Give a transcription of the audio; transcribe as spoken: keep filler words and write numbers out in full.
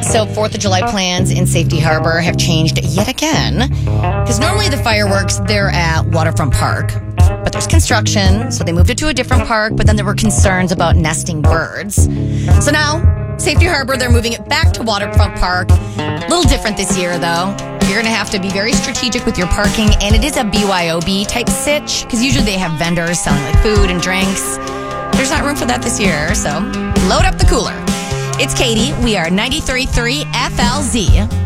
So fourth of July plans in Safety Harbor have changed yet again. Because normally the fireworks, they're at Waterfront Park. But there's construction, so they moved it to a different park. But then there were concerns about nesting birds. So now, Safety Harbor, they're moving it back to Waterfront Park. A little different this year, though. You're going to have to be very strategic with your parking. And it is a B Y O B type sitch. Because usually they have vendors selling like food and drinks. There's not room for that this year, so load up the cooler. It's Katie. We are ninety-three point three F L Z.